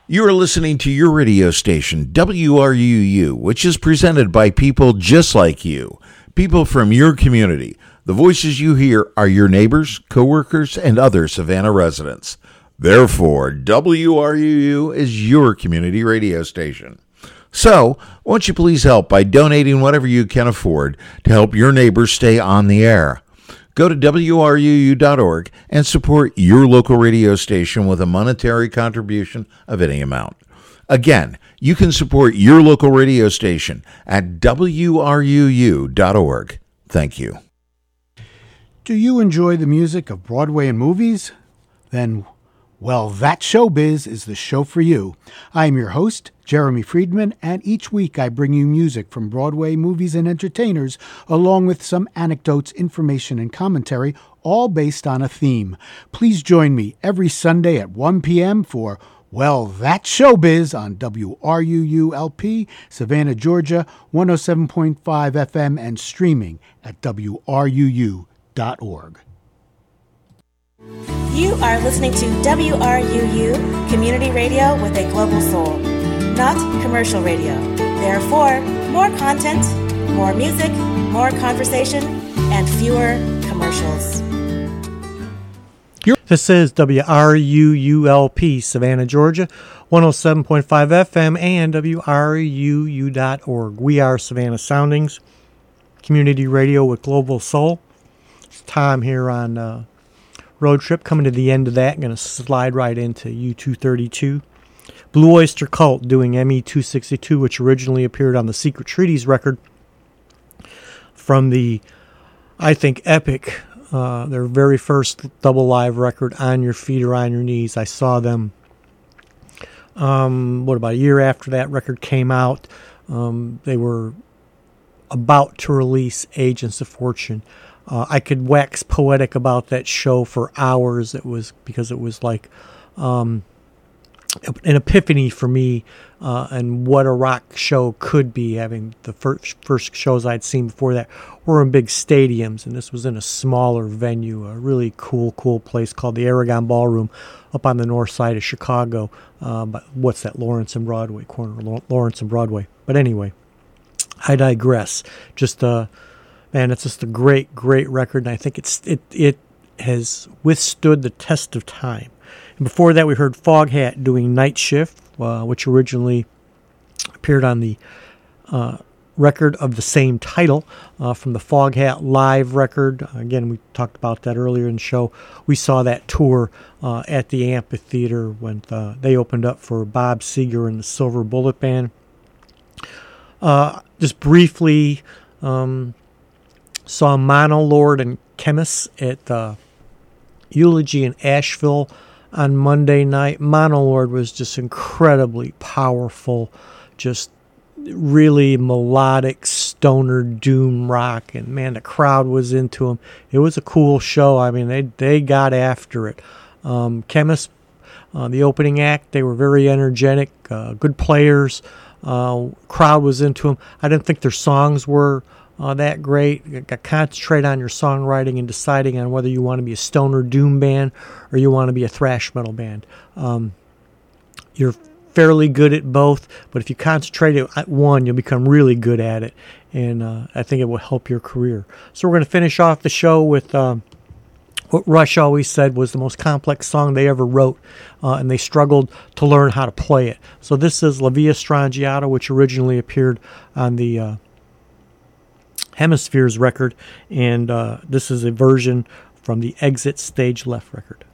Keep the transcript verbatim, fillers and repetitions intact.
You are listening to your radio station, W R U U, which is presented by people just like you, people from your community. The voices you hear are your neighbors, coworkers, and other Savannah residents. Therefore, W R U U is your community radio station. So, won't you please help by donating whatever you can afford to help your neighbors stay on the air? Go to W R U U dot org and support your local radio station with a monetary contribution of any amount. Again, you can support your local radio station at W R U U dot org. Thank you. Do you enjoy the music of Broadway and movies? Then, well, That Showbiz is the show for you. I am your host, Jeremy Friedman, and each week I bring you music from Broadway, movies, and entertainers, along with some anecdotes, information, and commentary, all based on a theme. Please join me every Sunday at one p.m. for Well, That Showbiz on W R U U L P, Savannah, Georgia, one oh seven point five F M, and streaming at W R U U dot org. You are listening to W R U U, community radio with a global soul. Not commercial radio. Therefore, more content, more music, more conversation, and fewer commercials. This is W R U U L P, Savannah, Georgia, one oh seven point five F M and W R U U dot org. We are Savannah Soundings, community radio with global soul. It's Tom here on uh, Road Trip, coming to the end of that. I'm going to slide right into U two thirty-two. Blue Oyster Cult doing M E two sixty-two, which originally appeared on the Secret Treaties record from the, I think, epic, uh, their very first double live record, On Your Feet or On Your Knees. I saw them, um, what, about a year after that record came out. Um, they were about to release Agents of Fortune. Uh, I could wax poetic about that show for hours. It was because it was like um, an epiphany for me uh, and what a rock show could be. Having the first first shows I'd seen before that were in big stadiums, and this was in a smaller venue, a really cool, cool place called the Aragon Ballroom up on the north side of Chicago. Uh, but what's that? Lawrence and Broadway, corner Lawrence and Broadway. But anyway, I digress. Just uh. Man, it's just a great, great record, and I think it's it it has withstood the test of time. And before that, we heard Foghat doing Night Shift, uh, which originally appeared on the uh, record of the same title uh, from the Foghat live record. Again, we talked about that earlier in the show. We saw that tour uh, at the amphitheater when uh, they opened up for Bob Seger and the Silver Bullet Band. Uh, just briefly... Um, Saw Monolord and Chemist at uh, Eulogy in Asheville on Monday night. Monolord was just incredibly powerful, just really melodic stoner doom rock, and man, the crowd was into them. It was a cool show. I mean, they they got after it. Um, Chemist, uh, the opening act, they were very energetic, uh, good players. Uh, crowd was into them. I didn't think their songs were Uh, that great. You got to concentrate on your songwriting and deciding on whether you want to be a stoner doom band or you want to be a thrash metal band. Um, you're fairly good at both, but if you concentrate at one, you'll become really good at it, and uh, I think it will help your career. So we're going to finish off the show with um, what Rush always said was the most complex song they ever wrote, uh, and they struggled to learn how to play it. So this is La Via Strangiata, which originally appeared on the uh, Hemispheres record, and uh, this is a version from the Exit Stage Left record.